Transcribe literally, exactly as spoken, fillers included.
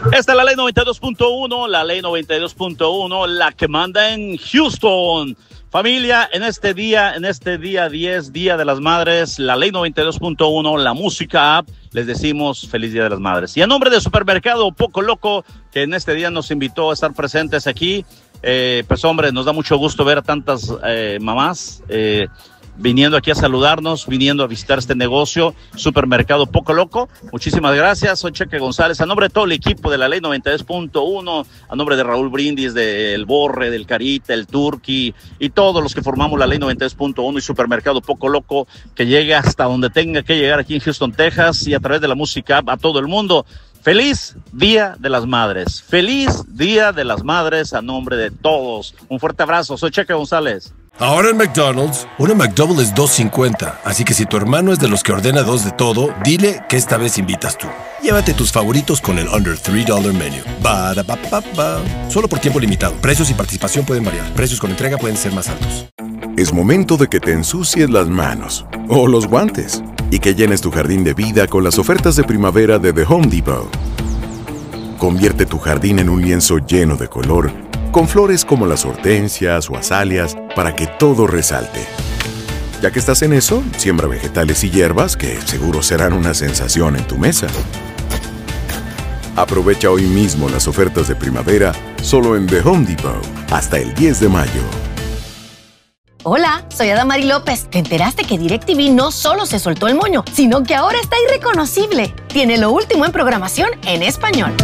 Esta es la ley noventa y dos punto uno, la ley noventa y dos punto uno, la que manda en Houston. Familia, en este día, en este día diez, Día de las Madres, la ley noventa y dos punto uno, la música app, les decimos feliz Día de las Madres. Y a nombre de Supermercado Poco Loco, que en este día nos invitó a estar presentes aquí, eh, pues hombre, nos da mucho gusto ver a tantas eh, mamás eh, viniendo aquí a saludarnos, viniendo a visitar este negocio, Supermercado Poco Loco. Muchísimas gracias, soy Cheque González, a nombre de todo el equipo de la ley noventa y dos punto uno, a nombre de Raúl Brindis, del Borre, del Carita, el Turqui y todos los que formamos la ley noventa y dos punto uno y Supermercado Poco Loco, que llegue hasta donde tenga que llegar aquí en Houston, Texas, y a través de la música a todo el mundo. Feliz Día de las Madres, feliz Día de las Madres a nombre de todos. Un fuerte abrazo, soy Cheque González. Ahora en McDonald's, una McDouble es dos cincuenta, así que si tu hermano es de los que ordena dos de todo, dile que esta vez invitas tú. Llévate tus favoritos con el Under tres dollar Menu. Ba, da, ba, ba, ba. Solo por tiempo limitado. Precios y participación pueden variar. Precios con entrega pueden ser más altos. Es momento de que te ensucies las manos o los guantes y que llenes tu jardín de vida con las ofertas de primavera de The Home Depot. Convierte tu jardín en un lienzo lleno de color, con flores como las hortensias o azaleas, para que todo resalte. Ya que estás en eso, siembra vegetales y hierbas que seguro serán una sensación en tu mesa. Aprovecha hoy mismo las ofertas de primavera solo en The Home Depot, hasta el diez de mayo. Hola, soy Adamari López. ¿Te enteraste que DirecTV no solo se soltó el moño, sino que ahora está irreconocible? Tiene lo último en programación en español.